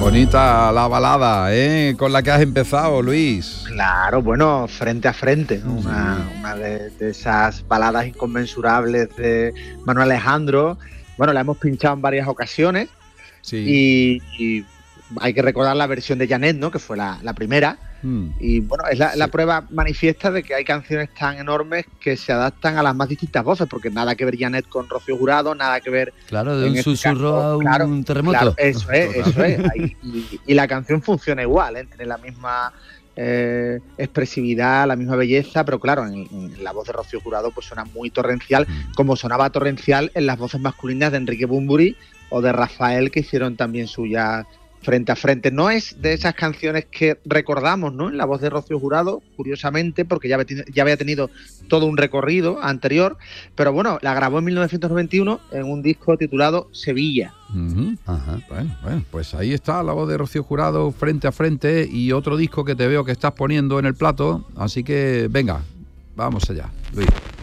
Bonita la balada, con la que has empezado, Luis. Claro, bueno, Frente a Frente, ¿no? Una de esas baladas inconmensurables de Manuel Alejandro. Bueno, la hemos pinchado en varias ocasiones. Sí. Y hay que recordar la versión de Janet, ¿no? Que fue la primera. Y bueno, es la prueba manifiesta de que hay canciones tan enormes que se adaptan a las más distintas voces, porque nada que ver Janet con Rocío Jurado, nada que ver... Claro, de un susurro a un terremoto. Claro, eso es. Y la canción funciona igual, tiene la misma expresividad, la misma belleza, pero claro, en la voz de Rocío Jurado pues suena muy torrencial, como sonaba torrencial en las voces masculinas de Enrique Bunbury o de Rafael, que hicieron también suya Frente a Frente. No es de esas canciones que recordamos, ¿no?, en la voz de Rocío Jurado, curiosamente, porque ya había tenido todo un recorrido anterior, pero bueno, la grabó en 1991 en un disco titulado Sevilla. Ajá. Bueno, pues ahí está la voz de Rocío Jurado, Frente a Frente, y otro disco que te veo que estás poniendo en el plato, así que venga, vamos allá, Luis.